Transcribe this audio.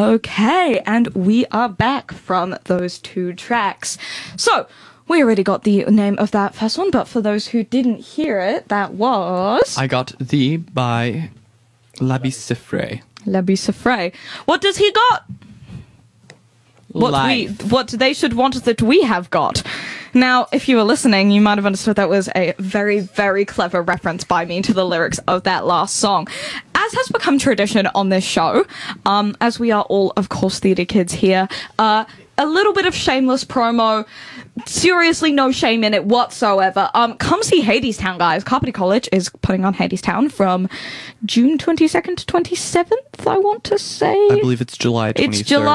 Okay, and we are back from those two tracks. So, we already got the name of that first one, but for those who didn't hear it, that was... I got Thee by Labi Siffre. Labi Siffre. What does he got? What they should want that we have got. Now, if you were listening, you might have understood that was a very, very clever reference by me to the lyrics of that last song. As has become tradition on this show, as we are all, of course, theatre kids here, a little bit of shameless promo. Seriously, no shame in it whatsoever. Come see Hadestown, guys. Carpenter College is putting on Hadestown from June 22nd to 27th, I want to say. I believe it's July 23rd. It's July.